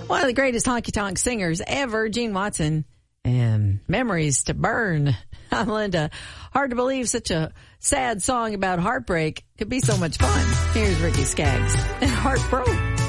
One of the greatest honky-tonk singers ever, Gene Watson, and Memories to Burn. I'm Linda. Hard to believe such a sad song about heartbreak could be so much fun. Here's Ricky Skaggs and Heartbroke.